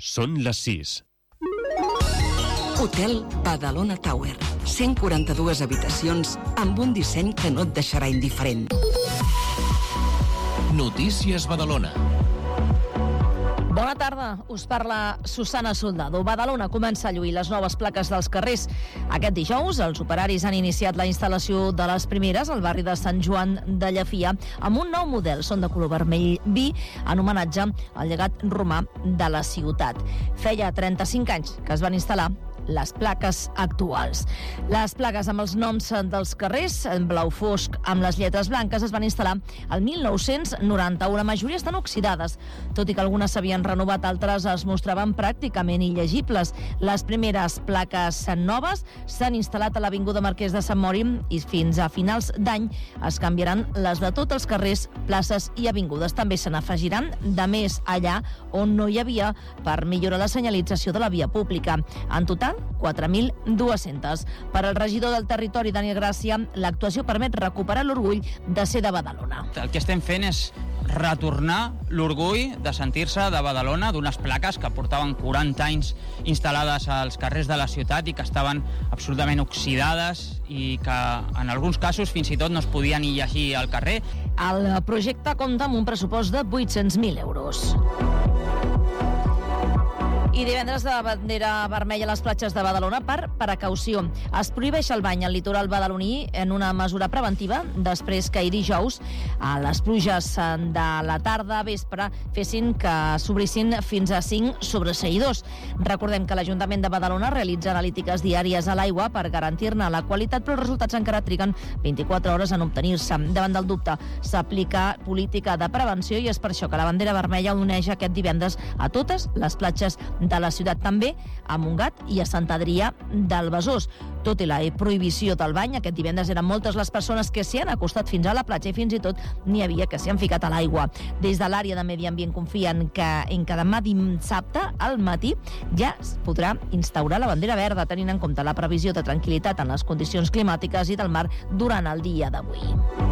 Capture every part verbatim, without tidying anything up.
Són les sis. Hotel Badalona Tower. cent quaranta-dues habitacions amb un disseny que no et deixarà indiferent. Notícies Badalona. Bona tarda, us parla Susana Soldado. Badalona comença a lluir les noves plaques dels carrers. Aquest dijous, els operaris han iniciat la instal·lació de les primeres al barri de Sant Joan de Llafia amb un nou model. Són de color vermell vi, en homenatge al llegat romà de la ciutat. Feia trenta-cinc anys que es van instal·lar les plaques actuals. Les plaques amb els noms dels carrers, en blau fosc amb les lletres blanques, es van instal·lar el mil nou-cents noranta-u. La majoria estan oxidades, tot i que algunes s'havien renovat, altres es mostraven pràcticament illegibles. Les primeres plaques noves s'han instal·lat a l'Avinguda Marquès de Sant Mori i fins a finals d'any es canviaran les de tots els carrers, places i avingudes. També se n'afegiran de més allà on no hi havia per millorar la senyalització de la via pública. En total, quatre mil dues-centes. Per al regidor del territori, Daniel Gràcia, l'actuació permet recuperar l'orgull de ser de Badalona. El que estem fent és retornar l'orgull de sentir-se de Badalona, d'unes plaques que portaven quaranta anys instal·lades als carrers de la ciutat i que estaven absolutament oxidades i que en alguns casos fins i tot no es podia ni llegir al carrer. El projecte compta amb un pressupost de vuit-cents mil euros. I divendres de bandera vermella a les platges de Badalona per precaució. Es prohibeix el bany al litoral badaloní en una mesura preventiva després que ahir dijous a les pluges de la tarda a vespre fessin que s'obrissin fins a cinc sobreseïdors. Recordem que l'Ajuntament de Badalona realitza analítiques diàries a l'aigua per garantir-ne la qualitat, però els resultats encara triguen vint-i-quatre hores en obtenir-se. Davant del dubte s'aplica política de prevenció i és per això que la bandera vermella uneix aquest divendres a totes les platges de la ciutat, també a Montgat i a Sant Adrià del Besòs. Tot i la prohibició del bany, aquest divendres eren moltes les persones que s'hi han acostat fins a la platja i fins i tot n'hi havia que s'hi han ficat a l'aigua. Des de l'àrea de Medi Ambient confien que en cada demà dissabte al matí ja es podrà instaurar la bandera verda, tenint en compte la previsió de tranquil·litat en les condicions climàtiques i del mar durant el dia d'avui.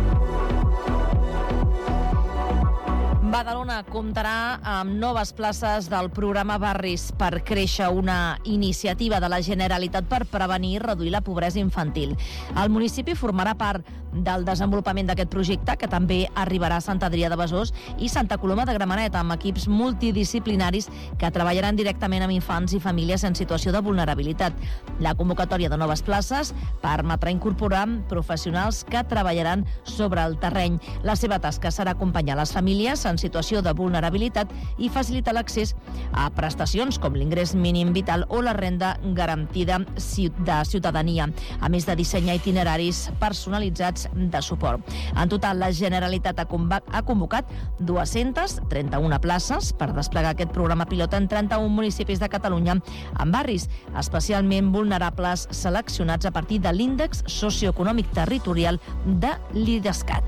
Badalona comptarà amb noves places del programa Barris per créixer, una iniciativa de la Generalitat per prevenir i reduir la pobresa infantil. El municipi formarà part del desenvolupament d'aquest projecte, que també arribarà a Sant Adrià de Besòs i Santa Coloma de Gramenet, amb equips multidisciplinaris que treballaran directament amb infants i famílies en situació de vulnerabilitat. La convocatòria de noves places permetrà incorporar professionals que treballaran sobre el terreny. La seva tasca serà acompanyar les famílies en situació de vulnerabilitat i facilitar l'accés a prestacions com l'ingrés mínim vital o la renda garantida de ciutadania, a més de dissenyar itineraris personalitzats de suport. En total, la Generalitat ha convocat dues-centes trenta-una places per desplegar aquest programa pilot en trenta-un municipis de Catalunya, amb barris especialment vulnerables seleccionats a partir de l'índex socioeconòmic territorial de l'IDESCAT.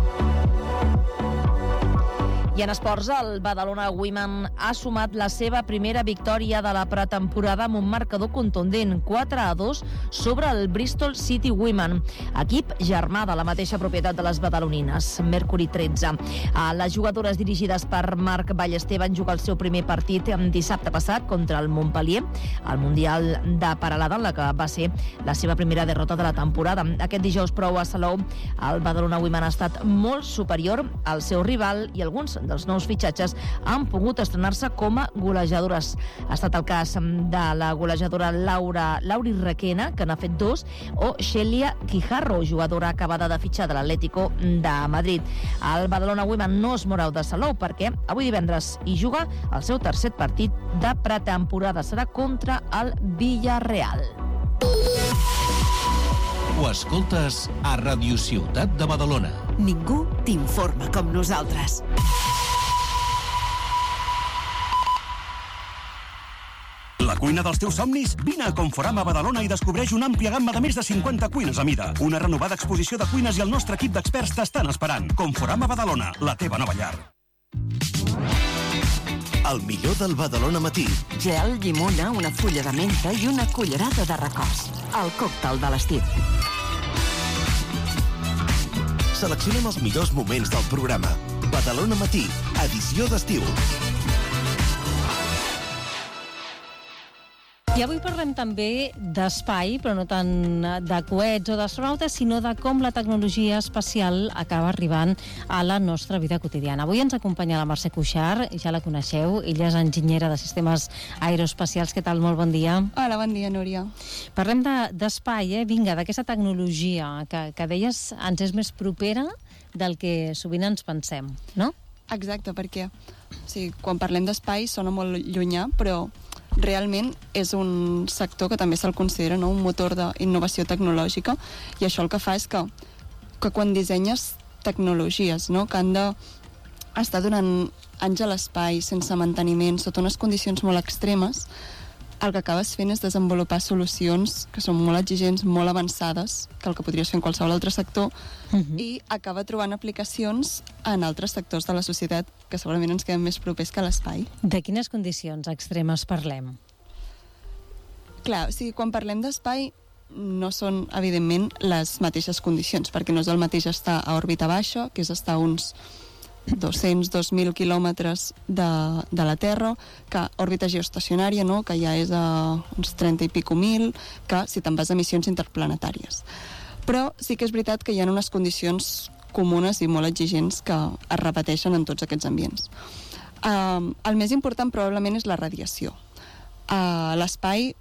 I en esports, el Badalona Women ha sumat la seva primera victòria de la pretemporada amb un marcador contundent, quatre a dos, sobre el Bristol City Women, equip germà de la mateixa propietat de les badalonines, Mercury tretze. Les jugadores dirigides per Marc Ballester van jugar el seu primer partit dissabte passat contra el Montpellier, al Mundial de Paralada, en la que va ser la seva primera derrota de la temporada. Aquest dijous, però, a Salou, el Badalona Women ha estat molt superior al seu rival i alguns dels nous fitxatges han pogut estrenar-se com a golejadores. Ha estat el cas de la golejadora Laura Lauri Requena, que n'ha fet dos, o Shelia Quijarro, jugadora acabada de fitxar de l'Atlético de Madrid. El Badalona Women no es moreu de Salou perquè avui divendres hi juga el seu tercer partit de pretemporada. Serà contra el Villarreal. Ho escoltes a Ràdio Ciutat de Badalona. Ningú t'informa com nosaltres. La cuina dels teus somnis? Vine a Conforama Badalona i descobreix una àmplia gamma de més de cinquanta cuines a mida. Una renovada exposició de cuines i el nostre equip d'experts t'estan esperant. Conforama Badalona, la teva nova llar. El millor del Badalona Matí. Gel, llimona, una fulla de menta i una cullerada de recòs. El còctel de l'estiu. Seleccionem els millors moments del programa. Badalona Matí, edició d'estiu. I avui parlem també d'espai, però no tant de coets o d'astronautes, sinó de com la tecnologia espacial acaba arribant a la nostra vida quotidiana. Avui ens acompanya la Mercè Cuixart, ja la coneixeu, ella és enginyera de sistemes aeroespacials. Què tal? Molt bon dia. Hola, bon dia, Núria. Parlem d'espai, de, eh? Vinga, d'aquesta tecnologia que, que deies ens és més propera del que sovint ens pensem, no? Exacte, perquè o sigui, quan parlem d'espai sona molt llunyà, però realment és un sector que també se'l considera, no?, un motor d'innovació tecnològica, i això el que fa és que, que quan dissenyes tecnologies, no?, que han d'estar durant anys a l'espai, sense manteniment, sota unes condicions molt extremes, el que acabes fent és desenvolupar solucions que són molt exigents, molt avançades, que el que podries fer en qualsevol altre sector, uh-huh. i acaba trobant aplicacions en altres sectors de la societat que segurament ens queden més propers que l'espai. De quines condicions extremes parlem? Clar, o sigui, quan parlem d'espai no són, evidentment, les mateixes condicions, perquè no és el mateix estar a òrbita baixa, que és estar a uns dos-cents, dos mil quilòmetres de, de la Terra, que òrbita geoestacionària, no?, que ja és a uns trenta i pico mil, que si te'n vas a missions interplanetàries. Però sí que és veritat que hi ha unes condicions comunes i molt exigents que es repeteixen en tots aquests ambients. Uh, el més important probablement és la radiació. A l'espai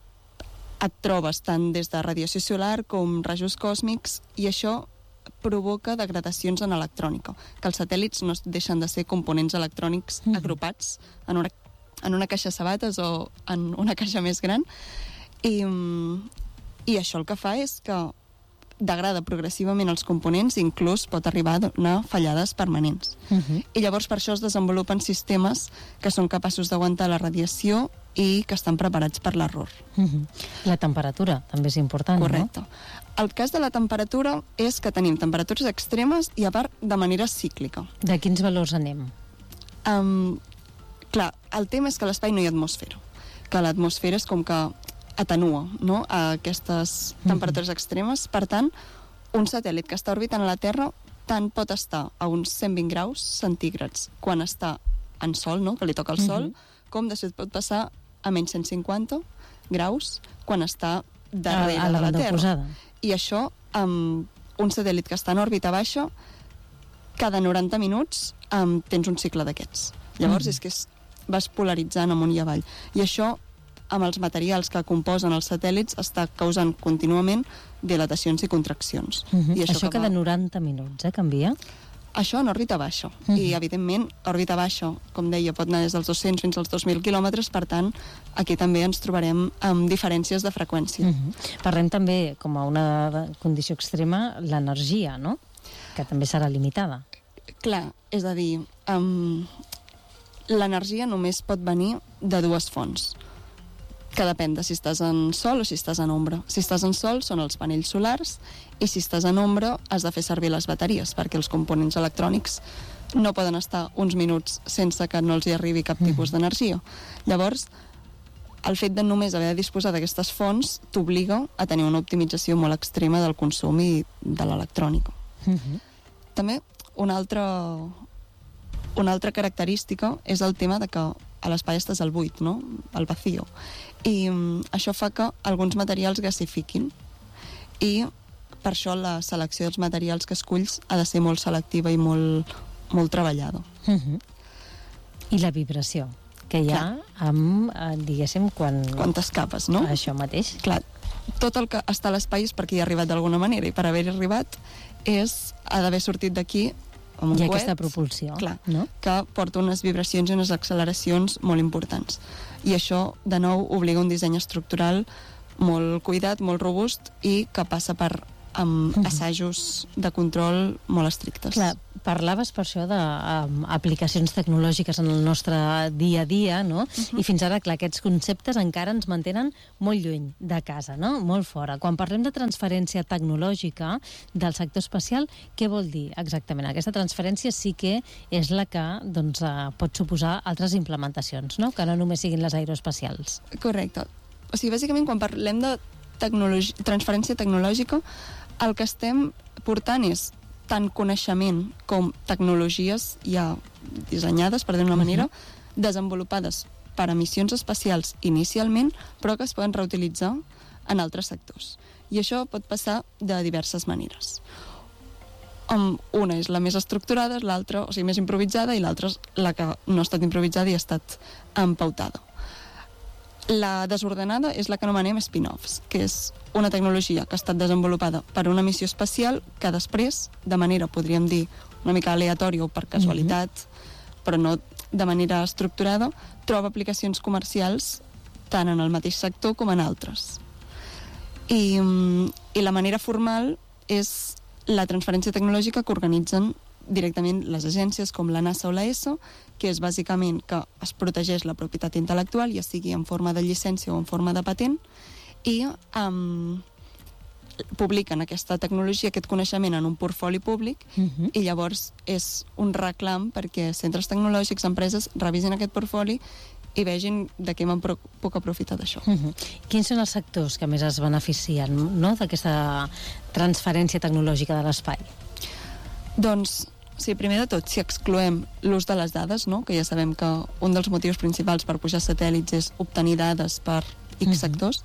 et trobes tant des de radiació solar com rajos còsmics, i això provoca degradacions en electrònica, que els satèl·lits no deixen de ser components electrònics mm. agrupats en una, en una caixa de sabates o en una caixa més gran, i, i això el que fa és que degrada progressivament els components i inclús pot arribar a donar fallades permanents. Uh-huh. I llavors per això es desenvolupen sistemes que són capaços d'aguantar la radiació i que estan preparats per l'error. Uh-huh. La temperatura també és important, correcte. No? El cas de la temperatura és que tenim temperatures extremes i a part de manera cíclica. De quins valors anem? Um, clar, el tema és que a l'espai no hi ha atmosfera, que l'atmosfera és com que atenua, no?, a aquestes temperatures extremes. Per tant, un satèl·lit que està orbitant a la Terra tant pot estar a uns cent vint graus centígrads quan està en sol, no?, que li toca el sol, uh-huh. com després pot passar a menys cent cinquanta graus quan està darrere a, a la de la Terra. Oposada. I això, amb un satèl·lit que està en òrbita baixa, cada noranta minuts um, tens un cicle d'aquests. Llavors uh-huh. és que es, vas polaritzant amunt i avall. I això, amb els materials que composen els satèl·lits, està causant contínuament dilatacions i contraccions. Uh-huh. I això això cada va... noranta minuts, eh, canvia? Això en òrbita baixa. Uh-huh. I, evidentment, òrbita baixa, com deia, pot anar des dels dos-cents fins als dos mil quilòmetres, per tant, aquí també ens trobarem amb diferències de freqüència. Uh-huh. Parlem també, com a una condició extrema, l'energia, no?, que també serà limitada. Clar, és a dir, um, l'energia només pot venir de dues fonts, que depèn de si estàs en sol o si estàs en ombra. Si estàs en sol són els panells solars, i si estàs en ombra has de fer servir les bateries, perquè els components electrònics no poden estar uns minuts sense que no els hi arribi cap tipus d'energia. Llavors, el fet de només haver de disposar d'aquestes fonts t'obliga a tenir una optimització molt extrema del consum i de l'electrònica. Uh-huh. També una altra, una altra característica és el tema de que a l'espai estàs al buit, no?, al vacío. I um, això fa que alguns materials gasifiquin, i per això la selecció dels materials que esculls ha de ser molt selectiva i molt, molt treballada. Uh-huh. I la vibració que hi ha Clar. amb, eh, diguéssim, quan... Quan t'escapes, no? Això mateix. Clar, tot el que està a l'espai és perquè hi ha arribat d'alguna manera, i per haver-hi arribat és, ha d'haver sortit d'aquí amb un Hi ha coet, aquesta propulsió, clar, no?, que porta unes vibracions i unes acceleracions molt importants. I això, de nou, obliga un disseny estructural molt cuidat, molt robust, i que passa per amb uh-huh. assajos de control molt estrictes. Clar, parlaves per això d'aplicacions tecnològiques en el nostre dia a dia, no? Uh-huh. I fins ara, clar, aquests conceptes encara ens mantenen molt lluny de casa, no?, molt fora. Quan parlem de transferència tecnològica del sector espacial, què vol dir exactament? Aquesta transferència sí que és la que doncs, pot suposar altres implementacions, no?, que no només siguin les aeroespacials. Correcte. O sigui, bàsicament, quan parlem de tecnologi- transferència tecnològica, el que estem portant és tant coneixement com tecnologies ja dissenyades, per dir-ho d'una manera, uh-huh. desenvolupades per a missions espacials inicialment, però que es poden reutilitzar en altres sectors. I això pot passar de diverses maneres. Um, una és la més estructurada, l'altra, o sigui, més improvisada, i l'altra és la que no ha estat improvisada i ha estat empautada. La desordenada és la que anomenem spin-offs, que és una tecnologia que ha estat desenvolupada per una missió espacial que després, de manera, podríem dir, una mica aleatòria o per casualitat, mm-hmm. però no de manera estructurada, troba aplicacions comercials tant en el mateix sector com en altres. I, i la manera formal és la transferència tecnològica que organitzen directament les agències com la NASA o la E S O, que és bàsicament que es protegeix la propietat intel·lectual, ja sigui en forma de llicència o en forma de patent, i um, publiquen aquesta tecnologia, aquest coneixement en un portfoli públic, uh-huh. i llavors és un reclam perquè centres tecnològics, empreses, revisin aquest portfoli i vegin de què me'n puc aprofitar d'això. Uh-huh. Quins són els sectors que més es beneficien, no?, d'aquesta transferència tecnològica de l'espai? Doncs, sí, primer de tot, si excloem l'ús de les dades, no?, que ja sabem que un dels motius principals per pujar satèl·lits és obtenir dades per X uh-huh. sectors,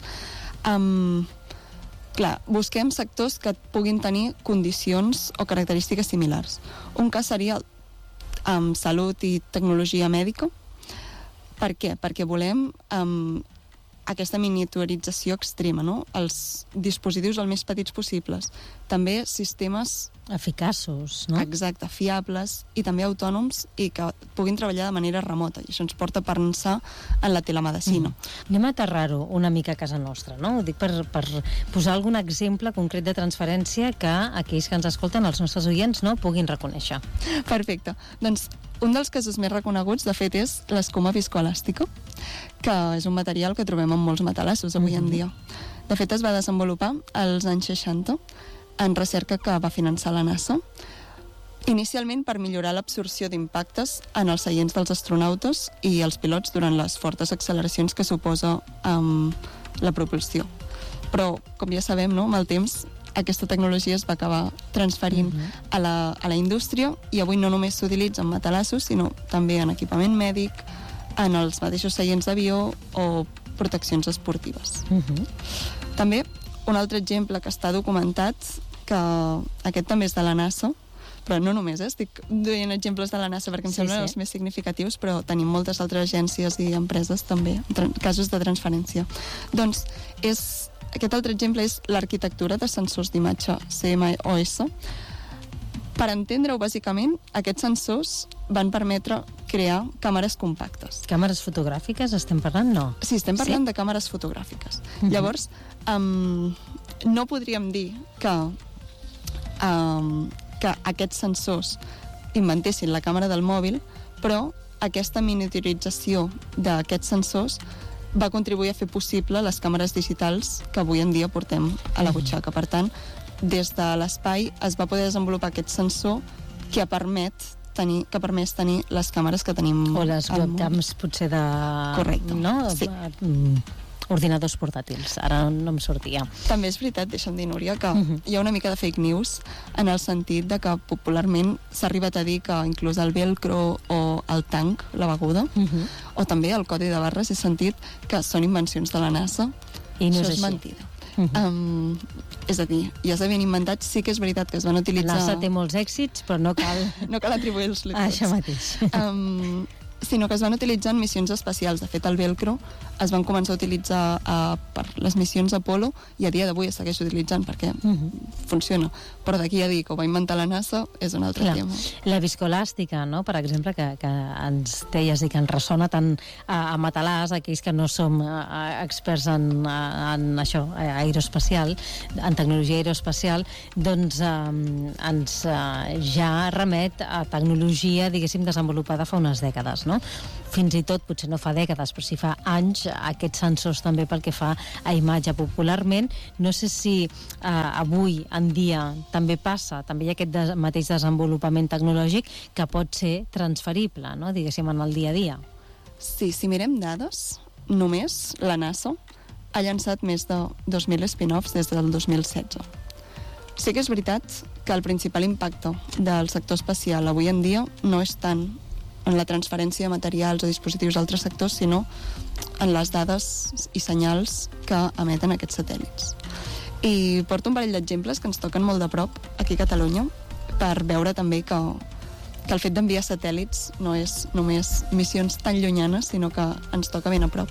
um, clar, busquem sectors que puguin tenir condicions o característiques similars. Un cas seria um, salut i tecnologia mèdica. Per què? Perquè volem um, aquesta miniaturització extrema, no? Els dispositius el més petits possibles. També sistemes eficaços, no? Exacte, fiables i també autònoms i que puguin treballar de manera remota. I això ens porta a pensar en la telemedicina. Mm. Anem a aterrar-ho una mica a casa nostra, no? Ho dic per, per posar algun exemple concret de transferència que aquells que ens escolten, els nostres oients, no, puguin reconèixer. Perfecte. Doncs un dels casos més reconeguts, de fet, és l'escuma viscoelàstica, que és un material que trobem en molts matalassos avui mm-hmm. en dia. De fet, es va desenvolupar als anys seixanta en recerca que va finançar la NASA, inicialment per millorar l'absorció d'impactes en els seients dels astronautes i els pilots durant les fortes acceleracions que suposa um, la propulsió. Però, com ja sabem, no, amb el temps, aquesta tecnologia es va acabar transferint uh-huh. a, la, a la indústria i avui no només s'utilitza en matalassos, sinó també en equipament mèdic, en els mateixos seients d'avió o proteccions esportives. Uh-huh. També, un altre exemple que està documentat, que aquest també és de la NASA, però no només, eh? Estic duent exemples de la NASA perquè em sí, semblen sí. els més significatius, però tenim moltes altres agències i empreses també, casos de transferència. Doncs és, aquest altre exemple és l'arquitectura de sensors d'imatge C M O S. Per entendre-ho, bàsicament, aquests sensors van permetre crear càmeres compactes. Càmeres fotogràfiques estem parlant, no? Sí, estem parlant sí? de càmeres fotogràfiques. Uh-huh. Llavors, um, no podríem dir que Um, que aquests sensors inventessin la càmera del mòbil, però aquesta miniaturització d'aquests sensors va contribuir a fer possible les càmeres digitals que avui en dia portem a la butxaca. Per tant, des de l'espai es va poder desenvolupar aquest sensor que permet tenir, que ha permès tenir les càmeres que tenim. O les webcams potser de... Correcte, no? sí. Ordinadors portàtils, ara no em sortia. També és veritat, deixa'm dir, Núria, que uh-huh. hi ha una mica de fake news en el sentit de que popularment s'ha arribat a dir que inclús el velcro o el tanc, la beguda, uh-huh. o també el codi de barres, he sentit que són invencions de la NASA. I no Això és, és mentida. Uh-huh. Um, és a dir, ja s'havien inventat, sí que és veritat que es van utilitzar... La NASA té molts èxits, però no cal... no cal atribuir-los tots. Ah, això mateix. Um, sinó que es van utilitzar en missions espacials. De fet, el velcro es van començar a utilitzar uh, per les missions Apollo i a dia d'avui es segueix utilitzant perquè uh-huh. funciona. Però d'aquí a dir que ho va inventar la NASA és un altre Clar. tema. La viscoelàstica, no? Per exemple, que, que ens deies i que ens ressona tant a, a matalàs, aquells que no som a, a experts en, a, en això, aeroespacial, en tecnologia aeroespacial, doncs eh, ens eh, ja remet a tecnologia, diguéssim, desenvolupada fa unes dècades, no? Fins i tot, potser no fa dècades, però si fa anys, aquests sensors també pel que fa a imatge popularment. No sé si eh, avui en dia també passa, també hi ha aquest de, mateix desenvolupament tecnològic que pot ser transferible, no? Diguéssim, en el dia a dia. Sí, si mirem dades, només la NASA ha llançat més de dos mil spin-offs des del dos mil setze. Sí que és veritat que el principal impacte del sector espacial avui en dia no és tant en la transferència de materials o dispositius d'altres sectors, sinó en les dades i senyals que emeten aquests satèl·lits. I porto un parell d'exemples que ens toquen molt de prop aquí a Catalunya per veure també que, que el fet d'enviar satèl·lits no és només missions tan llunyanes, sinó que ens toca ben a prop.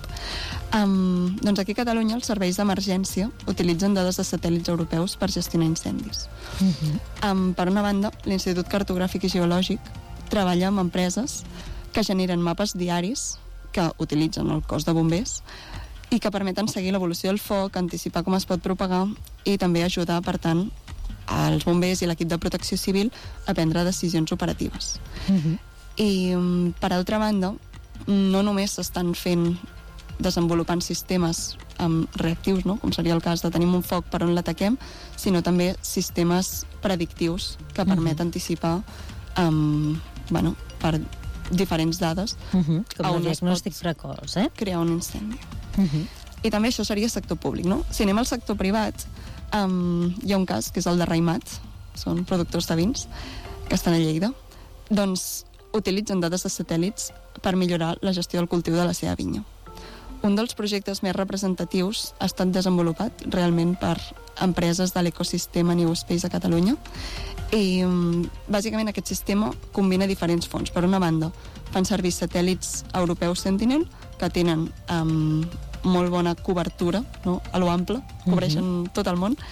Um, doncs aquí a Catalunya els serveis d'emergència utilitzen dades de satèl·lits europeus per gestionar incendis. Uh-huh. Um, per una banda, l'Institut Cartogràfic i Geològic treballa amb empreses que generen mapes diaris que utilitzen el cos de bombers i que permeten seguir l'evolució del foc, anticipar com es pot propagar i també ajudar, per tant, als bombers i l'equip de protecció civil a prendre decisions operatives. Uh-huh. I, per altra banda, no només s'estan fent desenvolupant sistemes um, reactius, no? Com seria el cas de tenir un foc per on l'ataquem, sinó també sistemes predictius que permeten uh-huh. anticipar um, bueno, per diferents dades uh-huh. com el diagnòstic precoç, eh? Crear un incendi. Uh-huh. I també això seria sector públic, no? Si anem al sector privat, um, hi ha un cas que és el de Raimat, són productors de vins que estan a Lleida, doncs utilitzen dades de satèl·lits per millorar la gestió del cultiu de la seva vinya. Un dels projectes més representatius ha estat desenvolupat realment per empreses de l'ecosistema New Space a Catalunya i bàsicament aquest sistema combina diferents fonts. Per una banda, fan servir satèl·lits europeus Sentinel que tenen um, molt bona cobertura, no? A lo ample, cobreixen uh-huh. tot el món,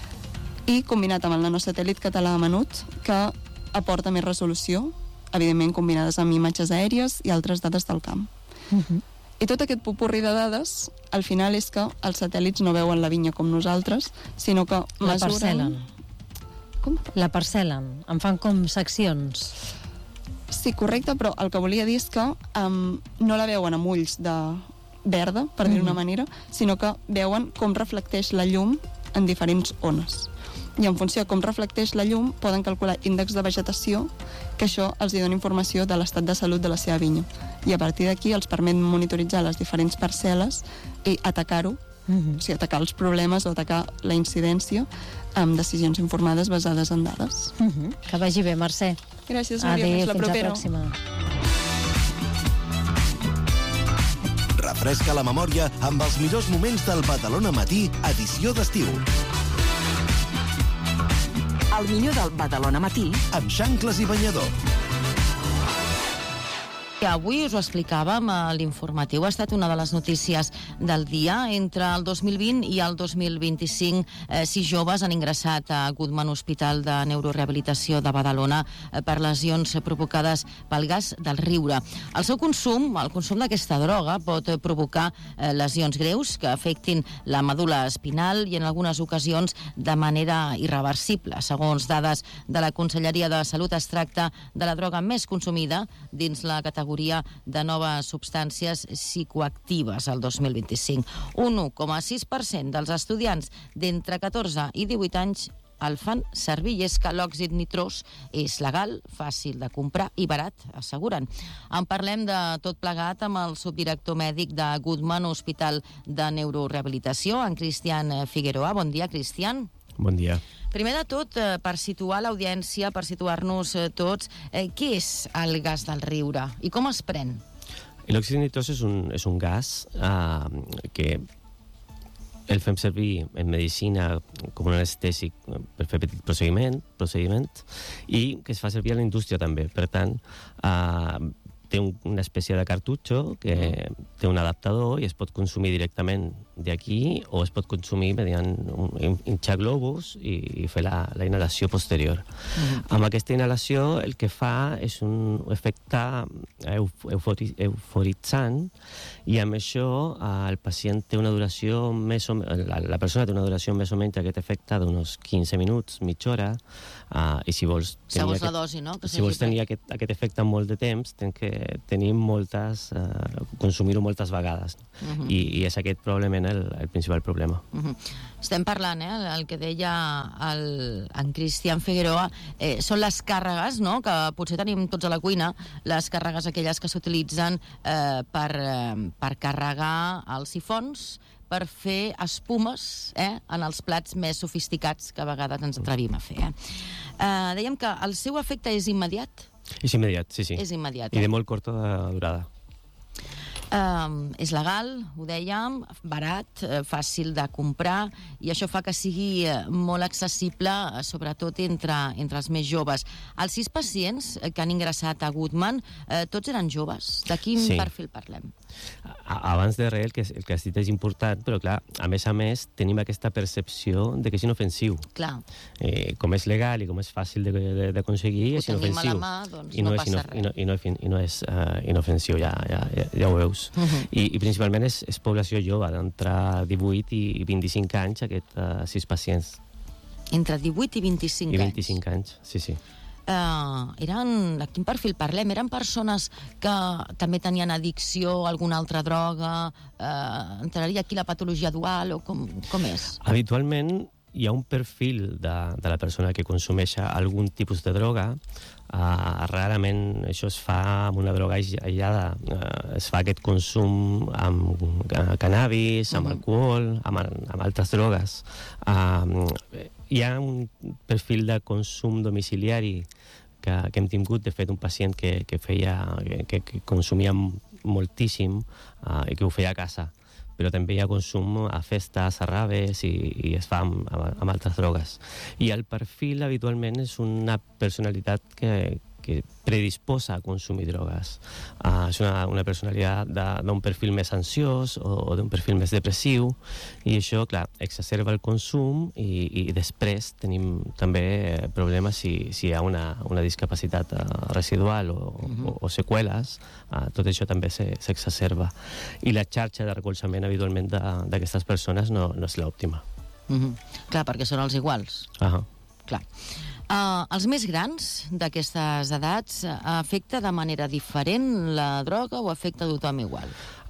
i combinat amb el nanosatèl·lit català Menut, que aporta més resolució, evidentment combinades amb imatges aèries i altres dades del camp. Uh-huh. I tot aquest popurri de dades, al final és que els satèl·lits no veuen la vinya com nosaltres, sinó que la mesuren... parcel·len. Com? La parcel·len. En fan com seccions. Sí, correcte, però el que volia dir és que um, no la veuen amb ulls de verda, per dir-ho mm. una manera, sinó que veuen com reflecteix la llum en diferents ones. I en funció de com reflecteix la llum poden calcular índexs de vegetació, que això els hi dona informació de l'estat de salut de la seva vinya. I a partir d'aquí els permet monitoritzar les diferents parcel·les i atacar-ho, mm-hmm. o sigui, atacar els problemes o atacar la incidència amb decisions informades basades en dades. Mm-hmm. Que vagi bé, Mercè. Gràcies, Núria. Adéu, fins la propera. Fins la pròxima. Refresca la memòria amb els millors moments del Badalona Matí, edició d'estiu. El millor del Badalona Matí amb xancles i banyador. Avui us ho explicàvem, l'informatiu ha estat una de les notícies del dia. Entre el dos mil vint i el dos mil vint-i-cinc, eh, sis joves han ingressat a Goodman Hospital de Neurorehabilitació de Badalona eh, per lesions provocades pel gas del riure. El seu consum, el consum d'aquesta droga, pot provocar eh, lesions greus que afectin la medul·la espinal i en algunes ocasions de manera irreversible. Segons dades de la Conselleria de Salut, es tracta de la droga més consumida dins la categoria de noves substàncies psicoactives al dos mil vint-i-cinc. Un u coma sis per cent dels estudiants d'entre catorze i divuit anys el fan servir, i és que l'òxid nitrós és legal, fàcil de comprar i barat, asseguren. En parlem de tot plegat amb el subdirector mèdic de Goodman Hospital de Neurorehabilitació, en Cristian Figueroa. Bon dia, Cristian. Bon dia. Primer de tot, eh, per situar l'audiència, per situar-nos eh, tots, eh, què és el gas del riure i com es pren? L'òxid nitrós és un, és un gas eh, que el fem servir en medicina com un anestèsic per fer petit procediment, procediment i que es fa servir a la indústria també. Per tant, eh, té un, una espècie de cartutxo que té un adaptador i es pot consumir directament d'aquí o es pot consumir mediant un, hinchar globus i, i fer la, la inhalació posterior. Mm. Amb aquesta inhalació el que fa és un efecte euf, eufori, euforitzant i amb això eh, el pacient té una duració més o, la, la persona té una duració més o menys d'aquest efecte d'uns quinze minuts, mitja hora, eh, i si vols tenir, segons aquest, la dosi, no? Que si vols tenir aquest, aquest efecte molt de temps tens que tenir moltes, eh, consumir-ho moltes vegades. Uh-huh. I, I és aquest probablement el, el principal problema. Uh-huh. Estem parlant, eh, el, el que deia el, en Cristian Figueroa, eh, són les càrregues, no?, que potser tenim tots a la cuina, les càrregues aquelles que s'utilitzen eh, per, eh, per carregar els sifons, per fer espumes eh, en els plats més sofisticats que a vegades ens atrevim a fer. Eh? Eh, dèiem que el seu efecte és immediat? És immediat, sí, sí. És immediat. I de molt curta durada. Uh, és legal, ho dèiem, barat, uh, fàcil de comprar, i això fa que sigui uh, molt accessible, uh, sobretot entre, entre els més joves. Els sis pacients que han ingressat a Goodman, uh, tots eren joves. De quin Sí. perfil parlem? Abans de res, el que, el que has dit és important, però clar, a més a més, tenim aquesta percepció de que és inofensiu. Clar. Eh, com és legal i com és fàcil de- de- d'aconseguir, Ho és tenim a la inofensiu. mà, doncs I no és passa ino- res. I no, i no, i no és uh, inofensiu, ja, ja, ja, ja ho veus. Mhm. I, I principalment és, és població jove, d'entre divuit i vint-i-cinc anys, aquests uh, sis pacients. Entre divuit i vint-i-cinc I anys. vint-i-cinc anys, sí, sí. Uh, eren, de quin perfil parlem? Eren persones que també tenien addicció a alguna altra droga? Uh, entraria aquí la patologia dual o com, com és? Habitualment hi ha un perfil de, de la persona que consumeix algun tipus de droga. Uh, rarament això es fa amb una droga aïllada. Uh, es fa aquest consum amb uh, cannabis, amb Mhm. alcohol, amb, amb altres drogues. Uh, hi ha un perfil de consum domiciliari que, que hem tingut, de fet, un pacient que, que, feia, que, que consumia moltíssim uh, i que ho feia a casa, però també hi ha consum a festes, a raves, i, i es fa amb, amb, amb altres drogues. I el perfil habitualment és una personalitat que, que predisposa a consumir drogues. Uh, és una, una personalitat d'un perfil més ansiós o, o d'un perfil més depressiu, i això, clar, exacerba el consum, i, i després tenim també problemes si, si hi ha una, una discapacitat uh, residual o, Mhm. o, o seqüeles. Uh, tot això també s'exacerba. I la xarxa de recolzament habitualment de- d'aquestes persones no, no és l'òptima. Mm -hmm. Clar, perquè són els iguals. Uh -huh. Clar. Uh, els més grans d'aquestes edats uh, afecta de manera diferent la droga o afecta a tothom igual?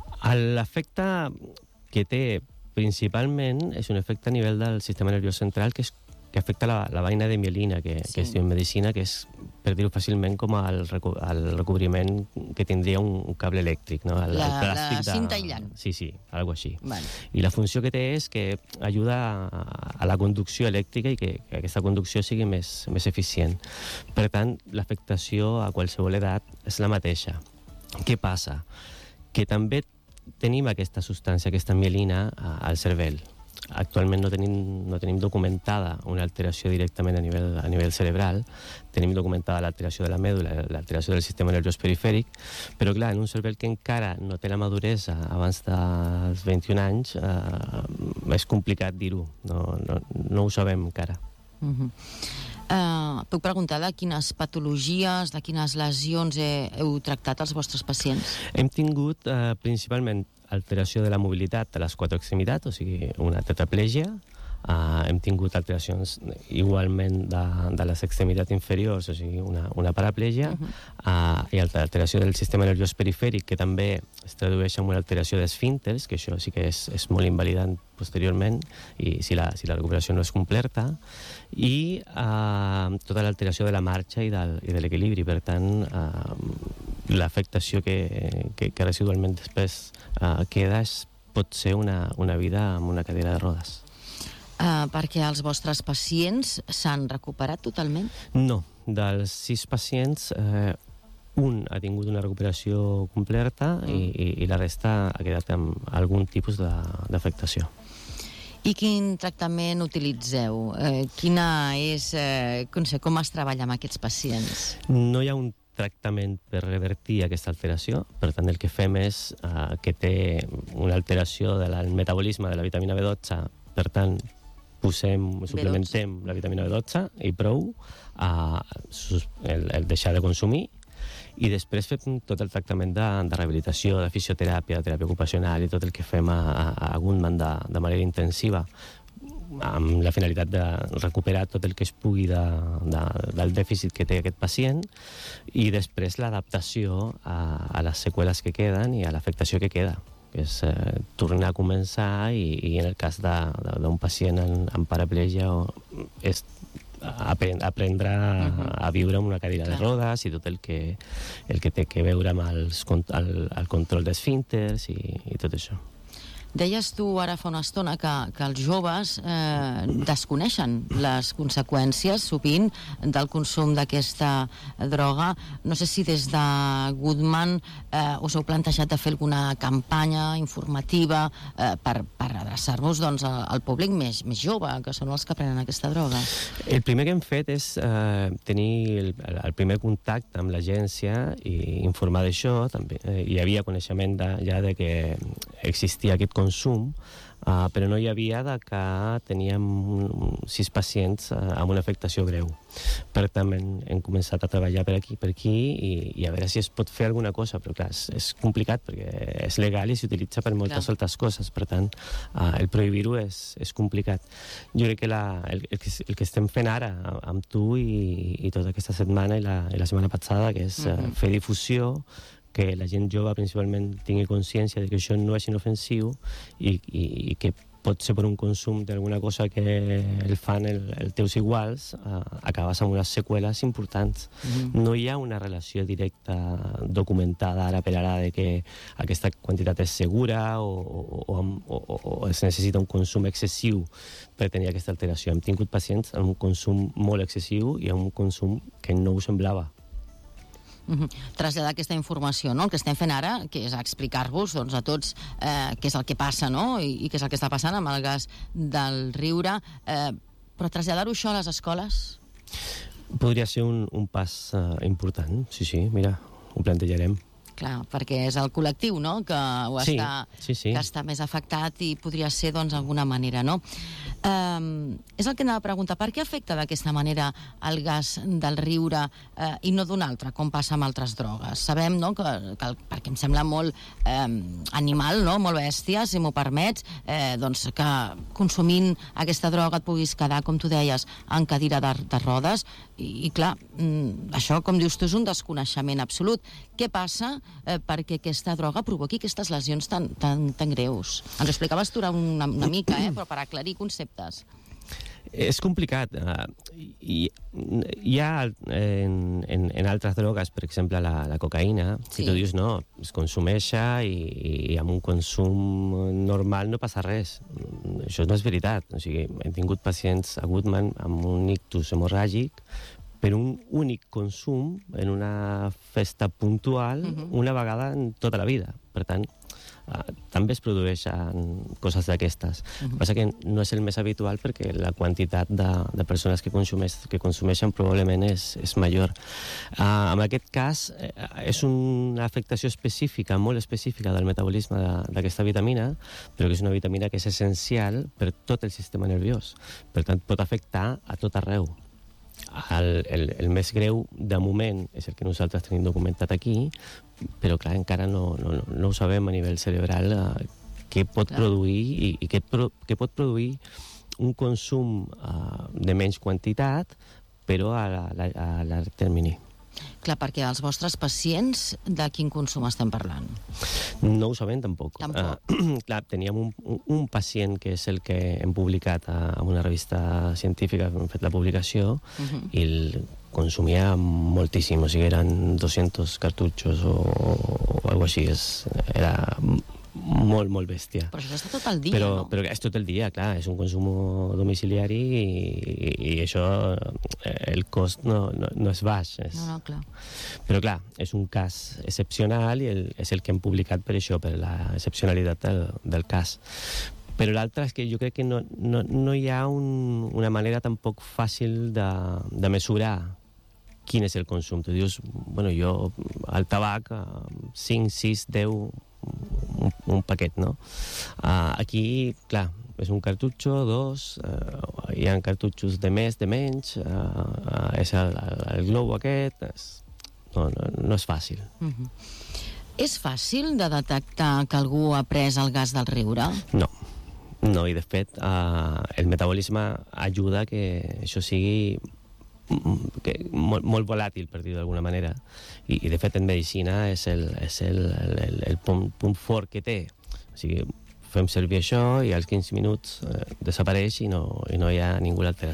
L'efecte que té principalment és un efecte a nivell del sistema nerviós central que, és, que afecta la, la vaina de mielina, que, Sí. que es diu en medicina, que és, per dir-ho fàcilment, com el, recu el recobriment que tindria un, un cable elèctric. No? El, La- el plàstic la de... cinta aïllant. Sí, sí, algo així. Vale. I la funció que té és que ajuda a, a la conducció elèctrica i que, que aquesta conducció sigui més, més eficient. Per tant, l'afectació a qualsevol edat és la mateixa. Què passa? Que també tenim aquesta substància, aquesta mielina, a- al cervell. Actualment no tenim, no tenim documentada una alteració directament a nivell, a nivell cerebral. Tenim documentada l'alteració de la mèdula, l'alteració del sistema nerviós perifèric, però clar, en un cervell que encara no té la maduresa abans dels vint-i-un anys, eh, és complicat dir-ho, no, no, no ho sabem encara. Uh -huh. uh, puc preguntar de quines patologies, de quines lesions he, heu tractat els vostres pacients? Hem tingut eh, principalment alteració de la mobilitat de les quatre extremitats, o sigui, una tetraplegia. Uh, hem tingut alteracions igualment de, de les extremitats inferiors, o sigui, una, una paraplegia, uh -huh. uh, i alteració del sistema nerviós perifèric, que també es tradueix en una alteració d'esfínters, que això sí que és, és molt invalidant posteriorment, i si la, si la recuperació no és completa, i uh, tota l'alteració de la marxa i, del, i de l'equilibri. Per tant, uh, l'afectació que, que, que residualment després uh, queda és, pot ser una, una vida amb una cadira de rodes. Uh, perquè els vostres pacients s'han recuperat totalment? No, dels sis pacients, eh, un ha tingut una recuperació completa mm. i, i, i la resta ha quedat amb algun tipus d'afectació. I quin tractament utilitzeu? Eh, quina és, eh, com, sé, com es treballa amb aquests pacients? No hi ha un tractament per revertir aquesta alteració, per tant el que fem és eh, que té una alteració del metabolisme de la vitamina B dotze, per tant posem, suplementem la vitamina B dotze i prou, eh, el, el deixar de consumir, i després fem tot el tractament de, de rehabilitació, de fisioteràpia, de teràpia ocupacional i tot el que fem a, a Goodman de, de manera intensiva, amb la finalitat de recuperar tot el que es pugui de, de, del dèficit que té aquest pacient, i després l'adaptació a, a les seqüeles que queden i a l'afectació que queda, que és eh, tornar a començar, i, i en el cas d'un pacient en, en paraplegia és aprendre, aprendre a, a viure amb una cadira Clar. de rodes i tot el que, el que té que veure amb els, el, el control d'esfínters i, i tot això. Deies tu ara fa una estona que, que els joves eh, desconeixen les conseqüències sovint del consum d'aquesta droga. No sé si des de Goodman eh, us heu plantejat de fer alguna campanya informativa eh, per, per adreçar-vos doncs, al públic més, més jove, que són els que prenen aquesta droga. El primer que hem fet és eh, tenir el, el primer contacte amb l'agència i informar d'això. També eh, hi havia coneixement de, ja de que existia aquest consum, uh, però no hi havia de que teníem un, sis pacients uh, amb una afectació greu. Per tant, hem, hem començat a treballar per aquí, per aquí i, i a veure si es pot fer alguna cosa, però clar, és, és complicat perquè és legal i s'utilitza per moltes clar. altres coses, per tant, uh, el prohibir-ho és, és complicat. Jo crec que la, el, el, que, el que estem fent ara amb tu i, i tota aquesta setmana i la, i la setmana passada, que és uh, fer difusió, que la gent jove principalment tingui consciència de que això no és inofensiu i, i, i que pot ser per un consum d'alguna cosa que el fan el, els teus iguals, uh, acabes amb unes seqüeles importants. Mm-hmm. No hi ha una relació directa documentada ara per ara de que aquesta quantitat és segura o, o, o, o, o es necessita un consum excessiu per tenir aquesta alteració. Hem tingut pacients amb un consum molt excessiu i amb un consum que no ho semblava. Uh-huh. Traslladar aquesta informació, no? El que estem fent ara, que és explicar-vos doncs, a tots eh, què és el que passa, no? I, i què és el que està passant amb el gas del Riure, eh, però traslladar-ho això a les escoles? Podria ser un, un pas uh, important, sí, sí, mira, ho plantejarem. Clar, perquè és el col·lectiu, no?, que ho sí, està, sí, sí. que està més afectat i podria ser, doncs, d'alguna manera, no? Um, és el que anava a preguntar. Per què afecta d'aquesta manera el gas del Riure uh, i no d'una altra, com passa amb altres drogues? Sabem, no?, que, que perquè em sembla molt um, animal, no?, molt bèstia, si m'ho permets, eh, doncs que consumint aquesta droga et puguis quedar, com tu deies, en cadira de, de rodes i, i clar, mm, això, com dius tu, és un desconeixement absolut. Què passa eh, perquè aquesta droga provoqui aquestes lesions tan, tan, tan greus? Ens ho explicaves tu una, una mica, eh, però per aclarir conceptes. És complicat. Uh, hi, hi ha en, en, en altres drogues, per exemple la, la cocaïna, sí. Si tu dius no, es consumeix i, i amb un consum normal no passa res. Això no és veritat. O sigui, hem tingut pacients a Goodman amb un ictus hemorràgic per un únic consum en una festa puntual uh-huh. una vegada en tota la vida. Per tant, uh, també es produeixen coses d'aquestes. Uh-huh. El que passa que no és el més habitual perquè la quantitat de, de persones que, consumeix, que consumeixen probablement és, és major. Uh, en aquest cas, eh, és una afectació específica, molt específica del metabolisme d'aquesta vitamina, però que és una vitamina que és essencial per tot el sistema nerviós. Per tant, pot afectar a tot arreu. El, el, el més greu, de moment, és el que nosaltres tenim documentat aquí, però, clar, encara no, no, no ho sabem a nivell cerebral eh, què pot clar. produir i, i què, pro, què pot produir un consum eh, de menys quantitat, però a, a, a llarg termini. Clar, perquè els vostres pacients, de quin consum estem parlant? No ho sabem, tampoc. Tampoc. Uh, clar, teníem un, un pacient que és el que hem publicat a, a una revista científica, hem fet la publicació, uh-huh. i el consumia moltíssim, o sigui, eren dos-cents cartutxos o, o alguna cosa així. És, era molt, molt bèstia. Però això està tot el dia, però, no? Però és tot el dia, clar, és un consum domiciliari i, i, i això, el cost no, no, no és baix. És... No, no, clar. Però clar, és un cas excepcional i el, és el que hem publicat per això, per la excepcionalitat del, del cas. Però l'altre és que jo crec que no, no, no hi ha un, una manera tampoc fàcil de, de mesurar quin és el consum. Tu dius, bueno, jo, el tabac, cinc, sis, deu... Un, un paquet, no? Uh, aquí, clar, és un cartutxo, dos, uh, hi ha cartutxos de més, de menys, uh, uh, és el, el, el globo aquest, és, no, no, no és fàcil. Uh-huh. És fàcil de detectar que algú ha pres el gas del Riure? No, no, i de fet uh, el metabolisme ajuda que això sigui que, molt, molt volàtil, per dir-ho d'alguna manera, i, i de fet en medicina és el, és el, el, el punt, punt fort que té. O sigui, fem servir això i als quinze minuts eh, desapareix i no, i no hi ha ninguna alteració.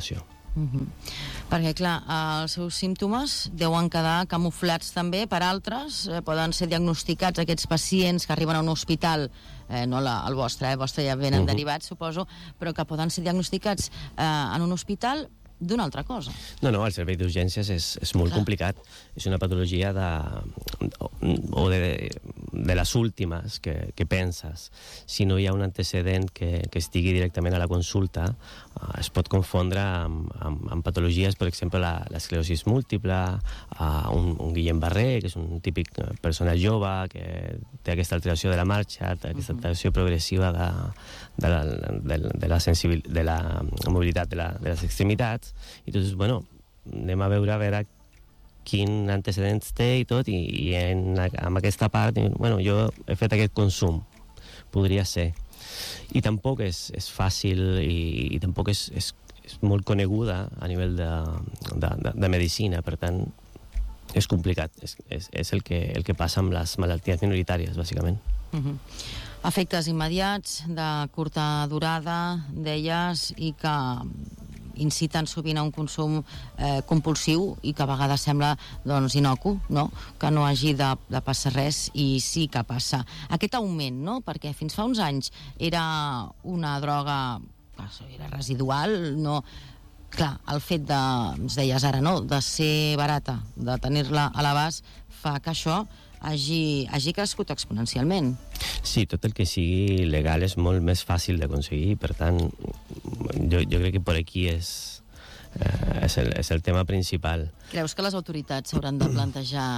Uh-huh. Perquè, clar, els seus símptomes deuen quedar camuflats també per altres, eh, poden ser diagnosticats aquests pacients que arriben a un hospital, eh, no la, el vostre, eh, el vostre ja venen uh-huh. derivats, suposo, però que poden ser diagnosticats eh, en un hospital d'una altra cosa. No, no, el servei d'urgències és, és molt Clar. complicat. És una patologia de, o de, de les últimes que, que penses. Si no hi ha un antecedent que, que estigui directament a la consulta, uh, es pot confondre amb, amb, amb patologies, per exemple, la, l'esclerosis múltiple, uh, un, un Guillain-Barré, que és un típic persona jove que té aquesta alteració de la marxa, aquesta alteració progressiva de, de, la, de, de, la, sensibil, de la mobilitat de, la, de les extremitats. I doncs, bueno, anem a veure a veure quin antecedents té i tot, i, i en, en aquesta part, bueno, jo he fet aquest consum, podria ser. I tampoc és, és fàcil i, i tampoc és, és, és molt coneguda a nivell de, de, de, de medicina, per tant, és complicat. És, és, és el, que, el que passa amb les malalties minoritàries, bàsicament. Uh-huh. Efectes immediats, de curta durada, deies, i que inciten sovint a un consum eh, compulsiu i que a vegades sembla doncs, inocu, no? Que no hagi de, de passar res, i sí que passa. Aquest augment, no? Perquè fins fa uns anys era una droga era residual, no? Clar, el fet de, ens deies ara, no?, de ser barata, de tenir-la a l'abast, fa que això hagi, hagi crescut exponencialment. Sí, tot el que sigui legal és molt més fàcil d'aconseguir, per tant, jo, jo crec que per aquí és, eh, és, el, és el tema principal. Creus que les autoritats s'hauran de plantejar,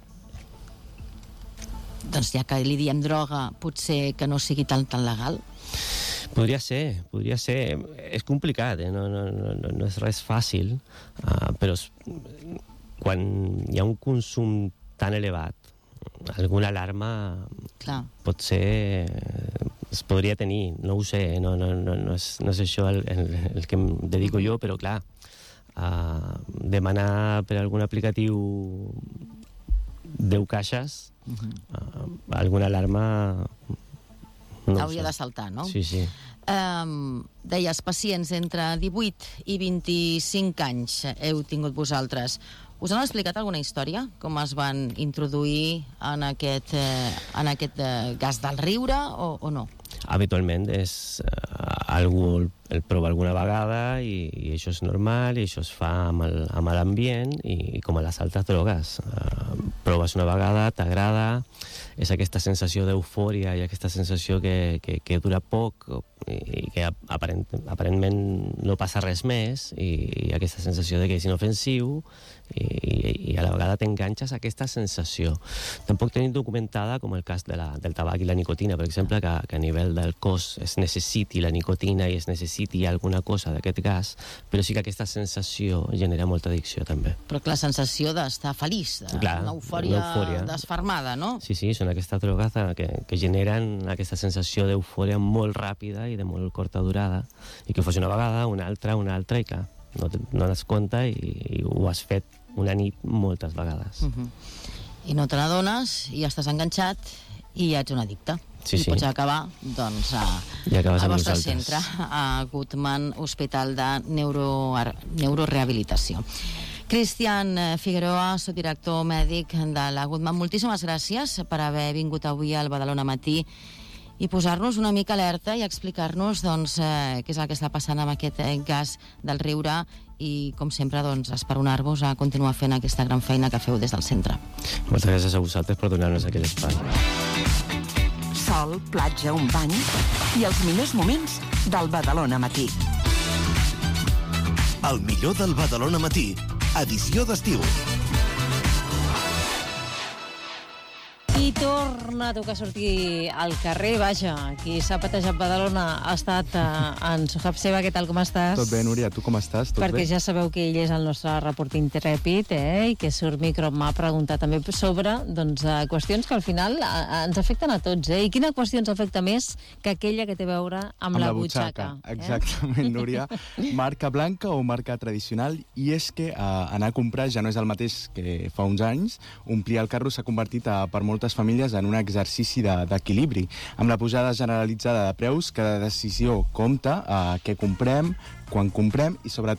doncs ja que li diem droga, potser que no sigui tan, tan legal? Podria ser, podria ser. És complicat, eh? no, no, no, no és res fàcil, uh, però es, quan hi ha un consum tan elevat, alguna alarma Clar. pot ser, es podria tenir, no ho sé, no, no, no, no, és, no és això el, el, el que em dedico jo, però clar, uh, demanar per algun aplicatiu deu caixes, uh, alguna alarma no hauria de saltar, no? Sí, sí. Um, deies, pacients entre divuit i vint-i-cinc anys heu tingut vosaltres. Us han explicat alguna història? Com es van introduir en aquest, eh, en aquest eh, gas del riure o, o no? Habitualment és uh, algú el, el prova alguna vegada i, i això és normal i això es fa amb el, amb l'ambient i, i com a les altres drogues. Uh, proves una vegada, t'agrada, és aquesta sensació d'eufòria i aquesta sensació que, que, que dura poc i, i que aparent, aparentment no passa res més i, i aquesta sensació de que és inofensiu i, i, i a la vegada t'enganxes a aquesta sensació. Tampoc tenim documentada, com el cas de la, del tabac i la nicotina, per exemple, que, que a nivell del cos es necessiti la nicotina i es necessiti alguna cosa d'aquest gas, però sí que aquesta sensació genera molta addicció també. Però la sensació d'estar feliç, de, Clar, una eufòria, eufòria desfermada, no? Sí, sí, són aquestes drogues que, que generen aquesta sensació d'eufòria molt ràpida i de molt curta durada, i que fos una vegada, una altra, una altra, i clar, no, no das compte i, i ho has fet una nit moltes vegades. Uh-huh. I no te n'adones, i ja estàs enganxat, i ja ets un addicte. Sí, I sí. pots acabar, doncs, a, ja al vostre centre, a Guttmann Hospital de Neuro, Neurorehabilitació. Cristian Figueroa, subdirector mèdic de la Guttmann, moltíssimes gràcies per haver vingut avui al Badalona Matí i posar-nos una mica alerta i explicar-nos doncs, eh, què és el que està passant amb aquest eh, gas del riure i, com sempre, doncs, esperonar-vos a continuar fent aquesta gran feina que feu des del centre. Moltes gràcies a vosaltres per donar-nos aquell espai. Sol, platja, un bany i els millors moments del Badalona Matí. El millor del Badalona Matí, edició d'estiu. I torna a tocar sortir al carrer, vaja. Qui s'ha patejat Badalona ha estat uh, en Sohab Seva. Què tal, com estàs? Tot bé, Núria, tu com estàs? Tot Perquè bé? ja sabeu que ell és el nostre reporter intrèpid, eh? I que surt micro m'ha preguntat també sobre doncs, uh, qüestions que al final uh, ens afecten a tots, eh? I quina qüestió ens afecta més que aquella que té a veure amb, amb la, la butxaca? butxaca. Eh? Exactament, Núria. Marca blanca o marca tradicional, i és que uh, anar a comprar ja no és el mateix que fa uns anys. Omplir el carro s'ha convertit a, per moltes famílies en un exercici d'equilibri. Amb la pujada generalitzada de preus, cada decisió compta a què comprem, quan comprem i, sobretot,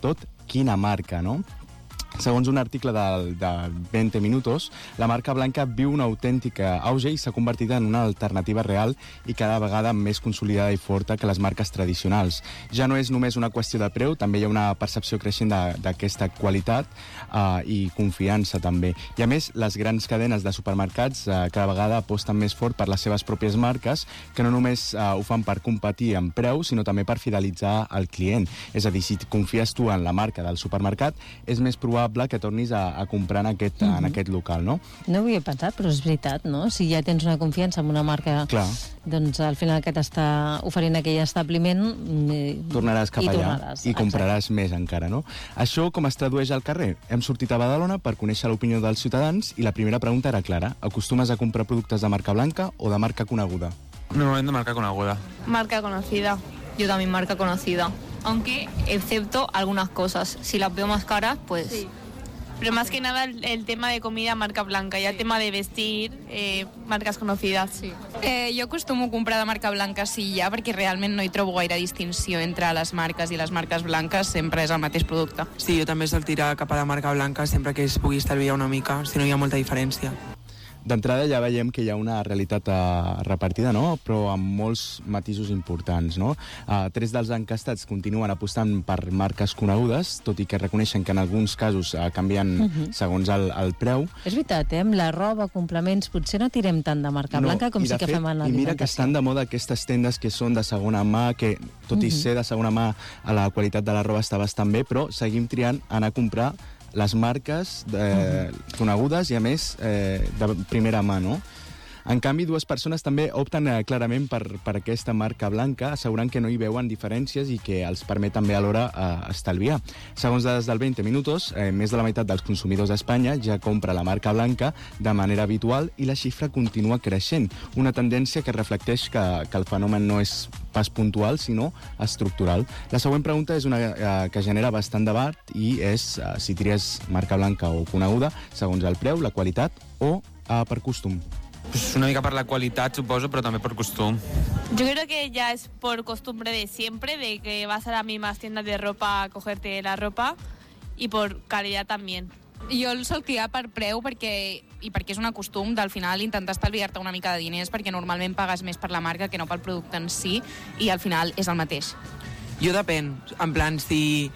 quina marca, no? Segons un article de, de vint minutos, la marca blanca viu una autèntica auge i s'ha convertit en una alternativa real i cada vegada més consolidada i forta que les marques tradicionals. Ja no és només una qüestió de preu, també hi ha una percepció creixent d'aquesta qualitat uh, i confiança també. I a més, les grans cadenes de supermercats uh, cada vegada aposten més fort per les seves pròpies marques, que no només uh, ho fan per competir en preu, sinó també per fidelitzar el client. És a dir, si confies tu en la marca del supermercat, és més probable que tornis a, a comprar en aquest, mm-hmm. en aquest local, no? No ho havia pensat, però és veritat, no? Si ja tens una confiança en una marca, clar, doncs al final que t'està oferint aquell establiment... Tornaràs cap i allà tornaràs, i compraràs exacte. Més encara, no? Això com es tradueix al carrer? Hem sortit a Badalona per conèixer l'opinió dels ciutadans i la primera pregunta era clara. Acostumes a comprar productes de marca blanca o de marca coneguda? Normalment de marca coneguda. Marca conocida. Yo también marca conocida. Aunque, excepto algunas cosas. Si las veo más caras, pues... Sí. Pero más que nada el, el tema de comida, marca blanca. Y el tema de vestir, eh, marques conocides. Sí. Eh, jo acostumo a comprar de marca blanca sí ja, perquè realment no hi trobo gaire distinció entre les marques i les marques blanques, sempre és el mateix producte. Sí, jo també sol tirar cap a la marca blanca sempre que es pugui estalviar una mica, si no hi ha molta diferència. D'entrada ja veiem que hi ha una realitat uh, repartida, no? Però amb molts matisos importants, no? Uh, tres dels encastats continuen apostant per marques conegudes, tot i que reconeixen que en alguns casos uh, canvien uh-huh. segons el, el preu. És veritat, eh? Amb la roba, complements, potser no tirem tant de marca no, blanca com sí que fet, fem en l'alimentació. I mira que estan de moda aquestes tendes que són de segona mà, que tot i uh-huh. ser de segona mà, a la qualitat de la roba està bastant bé, però seguim triant anar a comprar les marques de, uh-huh. conegudes i, a més, eh, de primera mà, no? En canvi, dues persones també opten eh, clarament per, per aquesta marca blanca, assegurant que no hi veuen diferències i que els permet també alhora eh, estalviar. Segons dades del vint minutos, eh, més de la meitat dels consumidors d'Espanya ja compra la marca blanca de manera habitual i la xifra continua creixent, una tendència que reflecteix que, que el fenomen no és pas puntual, sinó estructural. La següent pregunta és una eh, que genera bastant debat i és eh, si tries marca blanca o coneguda segons el preu, la qualitat o eh, per costum. Pues una mica per la qualitat, suposo, pero también por costumbre. Yo creo que ya es por costumbre de siempre, de que vas a las mismas tiendas de ropa a cogerte la ropa, y por calidad también. Jo el sol tirar per preu perquè, i perquè és un costum del final intentar estalviar-te una mica de diners perquè normalment pagues més per la marca que no pel producte en si i al final és el mateix. Jo depèn, en plan, si,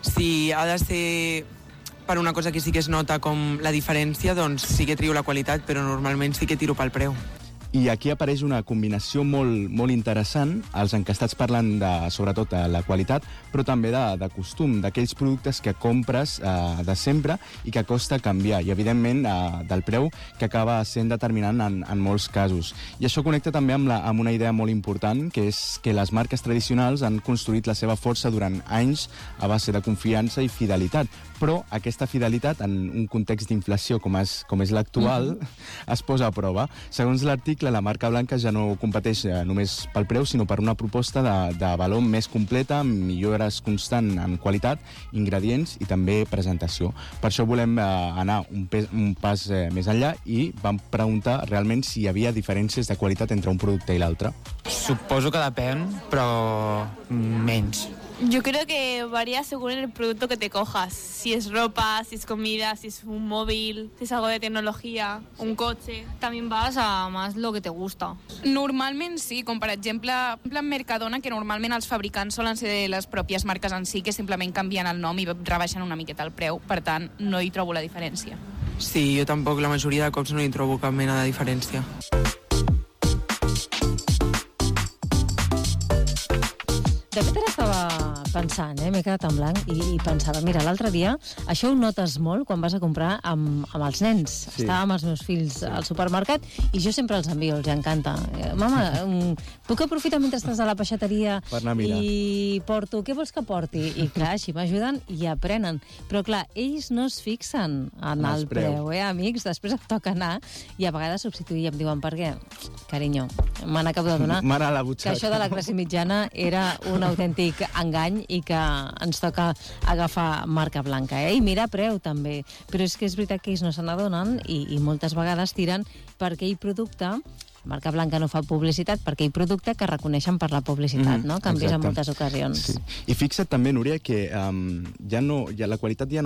si ha de ser per una cosa que sí que es nota com la diferència, doncs sí que trio la qualitat, però normalment sí que tiro pel preu. I aquí apareix una combinació molt, molt interessant. Els encastats parlen de, sobretot de la qualitat, però també de, de costum, d'aquells productes que compres eh, de sempre i que costa canviar, i evidentment eh, del preu, que acaba sent determinant en, en molts casos. I això connecta també amb, la, amb una idea molt important, que és que les marques tradicionals han construït la seva força durant anys a base de confiança i fidelitat, però aquesta fidelitat, en un context d'inflació com és, com és l'actual, mm-hmm. es posa a prova. Segons l'article, la marca blanca ja no competeix només pel preu, sinó per una proposta de, de valor més completa, amb millores constant en qualitat, ingredients i també presentació. Per això volem eh, anar un, pe un pas eh, més enllà i vam preguntar realment si hi havia diferències de qualitat entre un producte i l'altre. Suposo que depèn, però menys. Yo creo que varía según el producto que te cojas. Si es ropa, si es comida, si es un móvil, si es algo de tecnología, un coche. También vas a más lo que te gusta. Normalment sí, com per exemple en Mercadona, que normalment els fabricants solen ser les pròpies marques en si, que simplement canvien el nom i rebaixen una miqueta el preu. Per tant, no hi trobo la diferència. Sí, jo tampoc, la majoria de cops no hi trobo cap mena de diferència. De fet, ara estava pensant, eh? M'he quedat en blanc i, i pensava, mira, l'altre dia, això ho notes molt quan vas a comprar amb, amb els nens. Sí. Estava amb els meus fills al supermercat i jo sempre els envio, els encanta. Mama, puc aprofitar mentre estàs a la peixateria i porto, què vols que porti? I clar, així m'ajuden i aprenen. Però clar, ells no es fixen en el preu, eh, amics? Després em toca anar i a vegades substituir i em diuen, per què? Carinyo, me n'acabo de donar que això de la classe mitjana era un autèntic engany i que ens toca agafar marca blanca, eh? I mira preu, també. Però és que és veritat que ells no se n'adonen i, i moltes vegades tiren per aquell producte La marca blanca no fa publicitat perquè hi ha producte que reconeixen per la publicitat, Mm, no? Que han vist en exacte. moltes ocasions. Sí. I fixa't també, Núria, que um, ja no, ja la qualitat ja no